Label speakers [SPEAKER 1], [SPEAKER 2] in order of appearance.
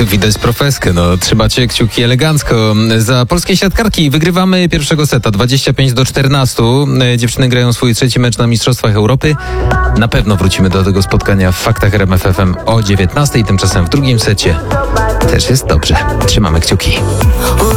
[SPEAKER 1] Widać profeskę, trzymacie kciuki elegancko. Za polskie siatkarki wygrywamy pierwszego seta 25-14. Dziewczyny grają swój trzeci mecz na Mistrzostwach Europy. Na pewno wrócimy do tego spotkania w Faktach RMF FM o 19. Tymczasem w drugim secie też jest dobrze. Trzymamy kciuki.